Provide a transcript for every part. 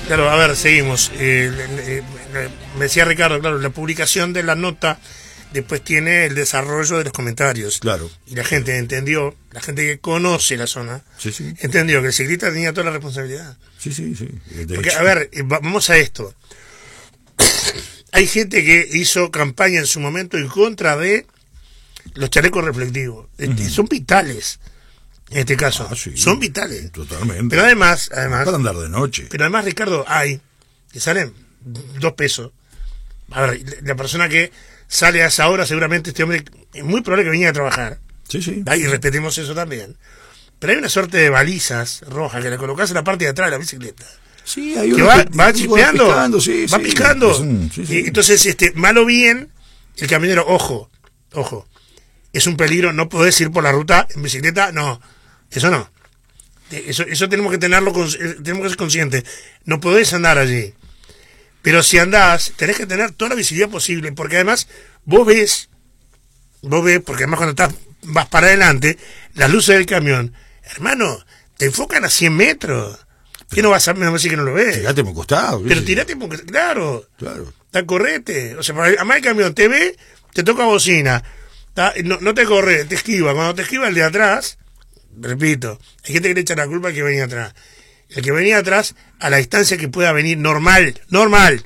Claro, a ver, seguimos. Me decía Ricardo, claro, la publicación de la nota después tiene el desarrollo de los comentarios. Claro. Y la gente entendió, la gente que conoce la zona, Sí, sí. entendió que el ciclista tenía toda la responsabilidad. Sí, sí, sí. Porque, a ver, vamos a esto. Hay gente que hizo campaña en su momento en contra de los chalecos reflectivos. Son vitales, en este caso. Sí, son vitales. Totalmente. Pero además, para andar de noche. Pero además, Ricardo, hay que salen 2 pesos. A ver, la persona que sale a esa hora, seguramente este hombre es muy probable que venga a trabajar. Sí, sí. Y respetemos eso también. Pero hay una suerte de balizas rojas que le colocas en la parte de atrás de la bicicleta. Sí, hay que va chispeando, va picando. Sí. Y entonces, mal o bien, el camionero, ojo, es un peligro, no podés ir por la ruta en bicicleta, no, eso no. Eso tenemos que tenerlo, tenemos que ser conscientes. No podés andar allí. Pero si andás, tenés que tener toda la visibilidad posible, porque además vos ves, porque además cuando vas para adelante, las luces del camión, hermano, te enfocan a 100 metros. ¿Qué no vas a decir que no lo ves? Tirate por costado. Pero tirate porque, claro. Claro. Correte. O sea, además el camión te ve, te toca bocina. No te corre, te esquiva. Cuando te esquiva el de atrás, repito, hay gente que le echa la culpa al que venía atrás. El que venía atrás, a la distancia que pueda venir, normal. No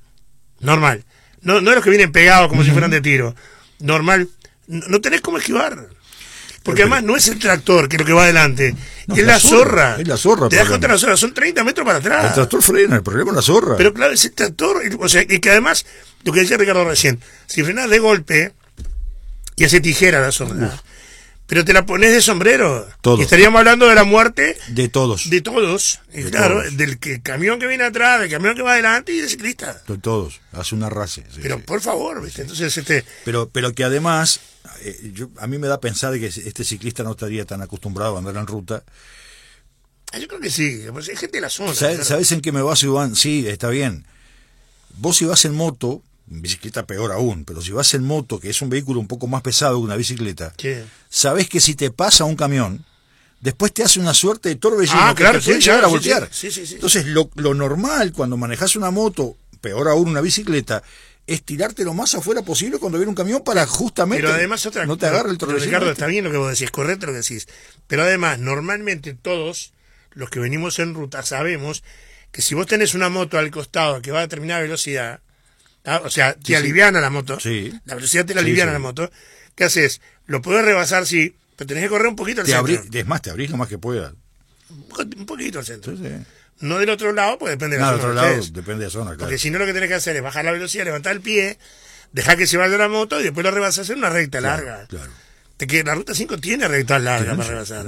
los que vienen pegados como si fueran de tiro. Normal. No tenés cómo esquivar. Porque además no es el tractor que es lo que va adelante, no, es la zorra. Es la zorra. Te das cuenta de la zorra, son 30 metros para atrás. El tractor frena, el problema es la zorra. Pero claro, ese tractor, o sea, y que además, lo que decía Ricardo recién, si frenás de golpe, y hace tijera la zorra, pero te la pones de sombrero. Todos. Y estaríamos hablando de la muerte de todos. De todos. Y claro, del camión que viene atrás, del camión que va adelante y del ciclista. De todos. Hace una race. Sí, pero sí. por favor, ¿viste? Entonces, Pero que además, a mí me da a pensar que este ciclista no estaría tan acostumbrado a andar en ruta. Yo creo que sí, pues hay gente de la zona. ¿Sabes en qué me vas, Iván? Sí, está bien. Vos si vas en moto, en bicicleta peor aún, pero si vas en moto, que es un vehículo un poco más pesado que una bicicleta, sabés que si te pasa un camión, después te hace una suerte de torbellino que te puede llegar a voltear. Sí. Entonces, lo normal cuando manejás una moto, peor aún una bicicleta, es tirarte lo más afuera posible cuando viene un camión para justamente pero además no te agarre el torbellino. Ricardo, está bien lo que vos decís, correcto lo que decís. Pero además, normalmente todos los que venimos en ruta sabemos que si vos tenés una moto al costado que va a determinada velocidad, o sea, te aliviana la moto, la velocidad te la aliviana la moto, ¿qué haces? Lo podés rebasar, sí, pero tenés que correr un poquito al centro. Es más, te abrís lo más que puedas. Un poquito al centro. No del otro lado, pues depende de la zona. Del otro lado depende de la zona, claro. Porque si no, lo que tenés que hacer es bajar la velocidad, levantar el pie, dejar que se vaya la moto y después lo rebasás en una recta larga. Claro. Que la ruta 5 tiene rectas largas para rebasar.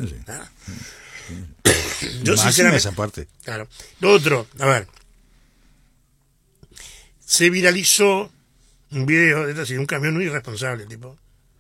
Yo sinceramente esa parte. Claro. Lo otro, a ver. Se viralizó un video de un camión muy irresponsable, tipo.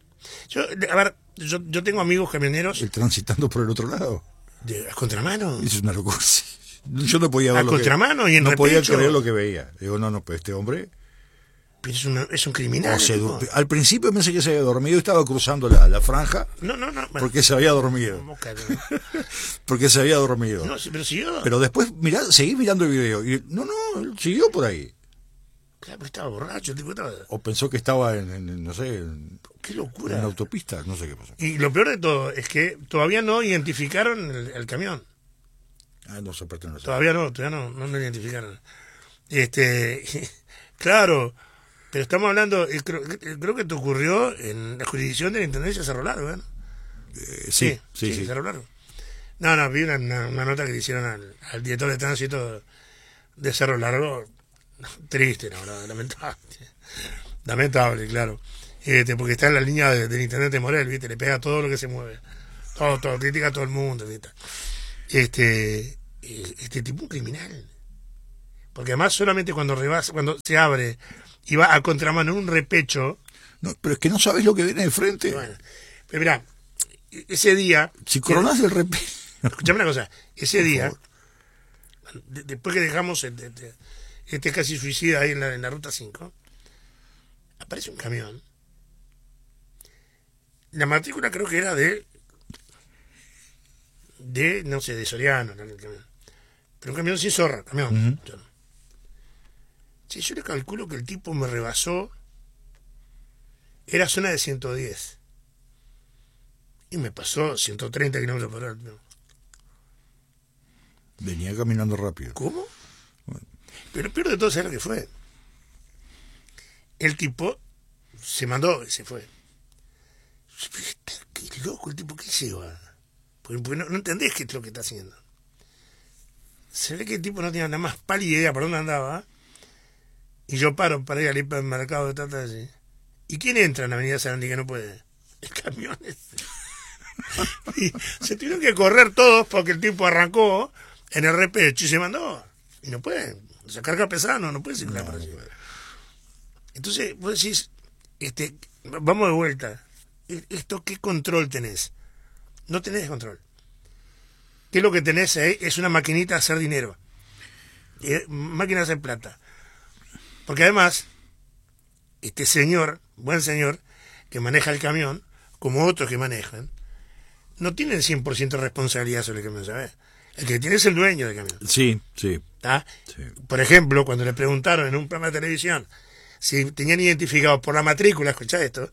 Yo tengo amigos camioneros. El transitando por el otro lado. A contramano. Eso es una locura. Yo no podía ver a contramano y en no repecho. Podía creer lo que veía. Digo, pues este hombre. Es un criminal. Al principio pensé que se había dormido y estaba cruzando la franja. No. Bueno, porque se había dormido. Porque se había dormido. No, pero siguió. Pero después seguí mirando el video. Y no, siguió por ahí. Claro, pero estaba borracho. O pensó que estaba no sé. Qué locura. En la autopista, no sé qué pasó. Y lo peor de todo es que todavía no identificaron el camión. No se pertenece. Todavía no lo identificaron. Claro. Pero estamos hablando, creo que te ocurrió en la jurisdicción de la Intendencia de Cerro Largo, ¿eh? Sí. Cerro Largo. No, vi una nota que le hicieron al director de tránsito de Cerro Largo. Triste, lamentable, claro. Porque está en la línea del intendente Morel, ¿viste? Le pega todo lo que se mueve. Todo, critica a todo el mundo, ¿viste? Este tipo un criminal. Porque además solamente cuando se abre y va a contramano en un repecho. No, pero es que no sabes lo que viene de frente. Bueno, pero mirá, ese día. Si coronás el repecho. Escuchame una cosa, ese día, después que dejamos casi suicida ahí en la ruta 5, aparece un camión. La matrícula creo que era de no sé, de Soriano, el camión. Pero un camión sin zorra, camión. Sí, yo le calculo que el tipo me rebasó. Era zona de 110. Y me pasó 130 kilómetros por hora. Venía caminando rápido. ¿Cómo? Bueno. Pero lo peor de todo es lo que fue. El tipo se mandó y se fue. Qué loco el tipo, ¿qué lleva? Porque no entendés qué es lo que está haciendo. Se ve que el tipo no tenía nada más pálida idea por dónde andaba. Y yo paro para ir al hipermercado de Tata allí. ¿Y quién entra en la avenida Sarandí que no puede? El camión ese. Y se tuvieron que correr todos porque el tipo arrancó en el repecho y se mandó. Y no puede. Esa carga pesada no puede circular por allí. Entonces, vos decís, vamos de vuelta. ¿Esto qué control tenés? No tenés control. ¿Qué es lo que tenés ahí? Es una maquinita de hacer dinero. Máquina de hacer plata. Porque además, este señor, buen señor, que maneja el camión, como otros que manejan, no tienen 100% de responsabilidad sobre el camión, ¿sabes? El que tiene es el dueño del camión. Sí, sí. ¿Tá? Sí. Por ejemplo, cuando le preguntaron en un programa de televisión si tenían identificado por la matrícula, escuchá esto,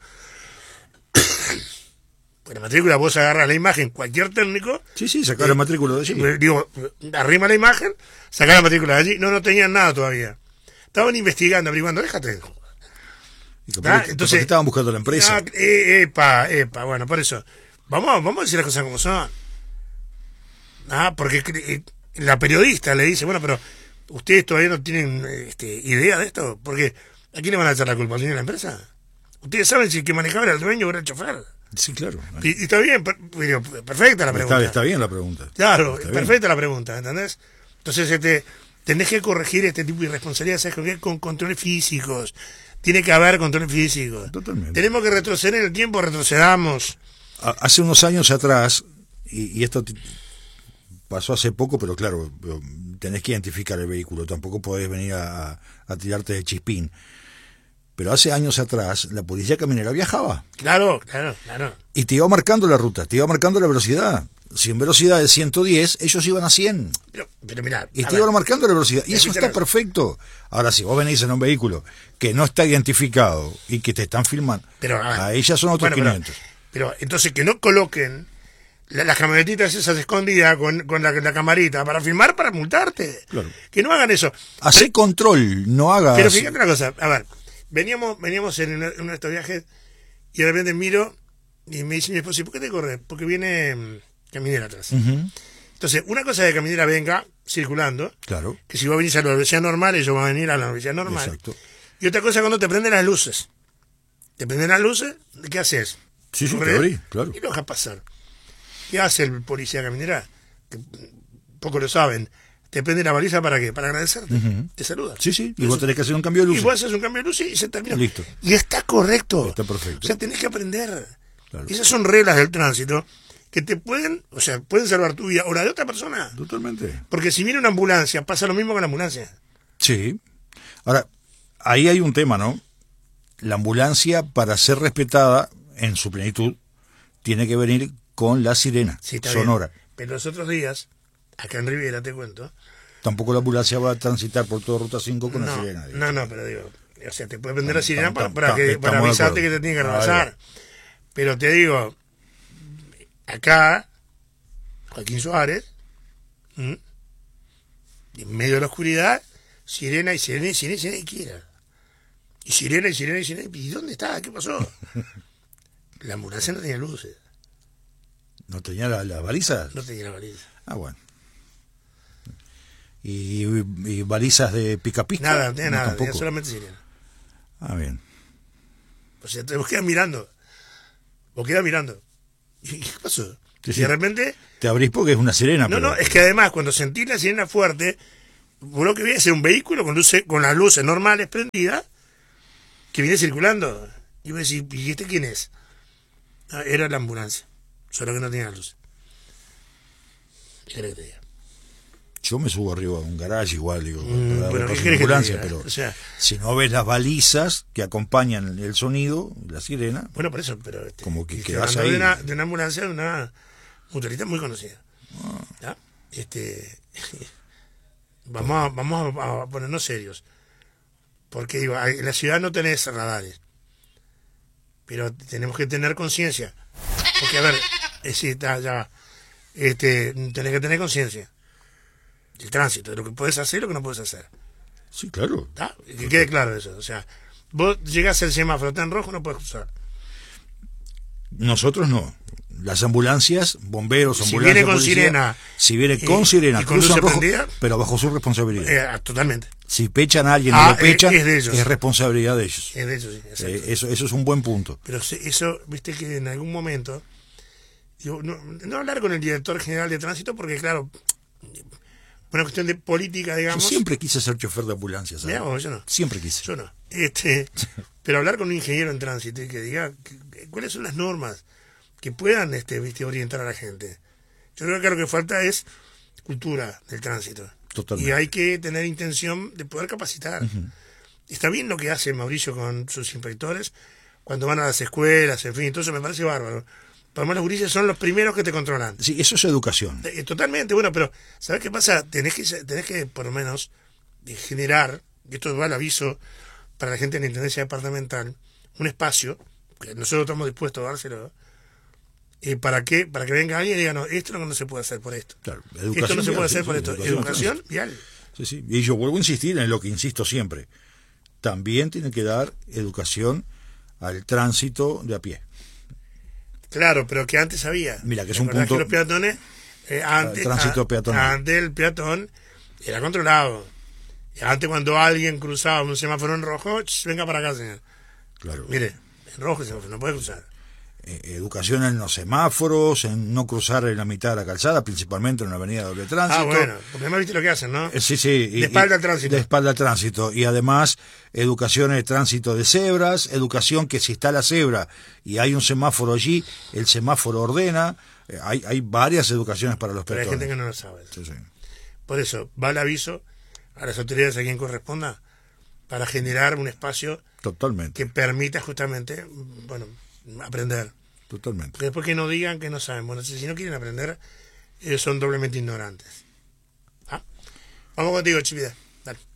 por la matrícula vos agarras la imagen, cualquier técnico... Sí, sacar la matrícula de allí. Digo, arrima la imagen, sacar la matrícula de allí. No tenían nada todavía. Estaban investigando, averiguando, déjate. Entonces estaban buscando la empresa. Bueno, por eso. Vamos a decir las cosas como son. Porque la periodista le dice, bueno, pero ustedes todavía no tienen idea de esto, porque ¿a quién le van a echar la culpa? ¿Al dueño de la empresa? Ustedes saben si el que manejaba era el dueño o era el chofer. Sí, claro. Y está bien, perfecta la pregunta. Está bien la pregunta. Claro, perfecta la pregunta, ¿entendés? Entonces tenés que corregir este tipo de irresponsabilidades, ¿sabes? Con controles físicos. Tiene que haber controles físicos. Totalmente. Tenemos que retroceder en el tiempo, retrocedamos. Hace unos años atrás, y esto pasó hace poco, pero claro, tenés que identificar el vehículo, tampoco podés venir a tirarte de chispín. Pero hace años atrás, la policía caminera viajaba. Claro. Y te iba marcando la ruta, te iba marcando la velocidad. Si en velocidad de 110, ellos iban a 100. Pero mirá, y te iban marcando la velocidad. Y eso está perfecto. Ahora, si vos venís en un vehículo que no está identificado y que te están filmando, ahí ya son otros 500. Pero entonces que no coloquen las camionetitas esas escondidas con la camarita para filmar, para multarte. Claro. Que no hagan eso. Hacé control, no hagas... Pero fíjate una cosa, a ver, veníamos en uno de estos viajes y de repente miro y me dice mi esposa, ¿y por qué te corres? Porque viene caminera atrás. Entonces, una cosa es que caminera venga circulando, claro, que si vos venís a la velocidad normal, ellos van a venir a la velocidad normal. Exacto. Y otra cosa es cuando te prenden las luces. Te prenden las luces, ¿qué haces? Sí, te abrí, claro. Y lo dejas pasar. ¿Qué hace el policía caminera? Que poco lo saben. Te prende la baliza ¿para qué? Para agradecerte. Te saluda. Sí. Y vos tenés que hacer un cambio de luces. Y vos haces un cambio de luces y se termina. Listo. Y está correcto. Está perfecto. O sea, tenés que aprender. Claro. Esas son reglas del tránsito que te pueden salvar tu vida o la de otra persona. Totalmente. Porque si viene una ambulancia, pasa lo mismo con la ambulancia. Sí. Ahora, ahí hay un tema, ¿no? La ambulancia, para ser respetada en su plenitud, tiene que venir con la sirena sonora. Bien. Pero los otros días, acá en Riviera, te cuento. Tampoco la ambulancia va a transitar por toda Ruta 5 con la sirena. No, pero digo, o sea, te puede prender la sirena para avisarte que te tiene que rebasar. Pero te digo, acá, Joaquín Suárez, en medio de la oscuridad, sirena y quiera. Y sirena. ¿Y dónde está? ¿Qué pasó? La ambulancia no tenía luces. ¿No tenía las balizas? No tenía la baliza. Ah, bueno. ¿Y balizas de pica-pica? Nada, no tenía nada, tenía solamente sirena. Ah, bien. O sea, vos quedas mirando. ¿Y qué pasó? Sí, y de repente... Te abrís porque es una sirena. No, es que además cuando sentís la sirena fuerte, vos lo que ves es un vehículo con las luces normales prendidas que viene circulando. Y vos decís, ¿y este quién es? Era la ambulancia, solo que no tenía luces. ¿Qué querés que te diga? Yo me subo arriba de un garage igual, digo, bueno, ¿qué querés ambulancia, que te diga? pero o sea, si no ves las balizas que acompañan el sonido, la sirena... Bueno, por eso, pero... como que estoy quedás hablando ahí. de una ambulancia, de una mutualista muy conocida. ¿Ya? Vamos a ponernos serios. Porque digo, en la ciudad no tenés radares, pero tenemos que tener conciencia. Porque, a ver, sí, ya va. Tenés que tener conciencia del tránsito, de lo que puedes hacer y lo que no puedes hacer. Sí, claro. ¿Está? Que quede claro eso. O sea, vos llegás al semáforo, está en rojo, no puedes cruzar. Nosotros no. Las ambulancias, bomberos, si ambulancias, viene con policía, sirena, si viene con sirena, y cruzan rojo, prendida, pero bajo su responsabilidad. Totalmente. Si pechan a alguien o lo pechan, es de ellos. Es responsabilidad de ellos. Es de ellos, sí, eso es un buen punto. Pero eso, viste que en algún momento, digo, no hablar con el director general de tránsito, porque claro, una cuestión de política, digamos. Yo siempre quise ser chofer de ambulancia, ¿sabes? Mirá vos, yo no. Siempre quise. Yo no. Pero hablar con un ingeniero en tránsito y que diga cuáles son las normas que puedan orientar a la gente. Yo creo que lo que falta es cultura del tránsito. Totalmente. Y hay que tener intención de poder capacitar. Está bien lo que hace Mauricio con sus inspectores cuando van a las escuelas, en fin, entonces me parece bárbaro. Para mí los gurises son los primeros que te controlan. Sí, eso es educación. Totalmente, bueno, pero ¿sabes qué pasa? Tenés que por lo menos generar, y esto va al aviso para la gente en la Intendencia Departamental, un espacio, que nosotros estamos dispuestos a dárselo, para que venga alguien y diga, no, esto no se puede hacer por esto. Claro, esto no se puede hacer por esto. Educación vial. Sí, sí. Y yo vuelvo a insistir en lo que insisto siempre. También tiene que dar educación al tránsito de a pie. Claro, pero que antes había. Mira, que es un punto. Que los peatones, tránsito peatonal. Antes el peatón era controlado. Antes, cuando alguien cruzaba un semáforo en rojo, venga para acá, señor. Claro. Mire, en rojo el semáforo, no puede cruzar. Educación en los semáforos, en no cruzar en la mitad de la calzada, principalmente en una avenida de doble tránsito. Bueno, porque además viste lo que hacen, ¿no? Sí, sí. De espalda al tránsito. De espalda al tránsito. Y además, educación en el tránsito de cebras, educación que si está la cebra y hay un semáforo allí, el semáforo ordena. Hay varias educaciones para los peatones. Pero hay gente que no lo sabe. Sí, sí. Por eso, va el aviso a las autoridades a quien corresponda para generar un espacio totalmente que permita justamente, aprender. Totalmente. Porque después que no digan que no saben. Bueno, si no quieren aprender, ellos son doblemente ignorantes. ¿Ah? Vamos contigo, Chipida. Dale.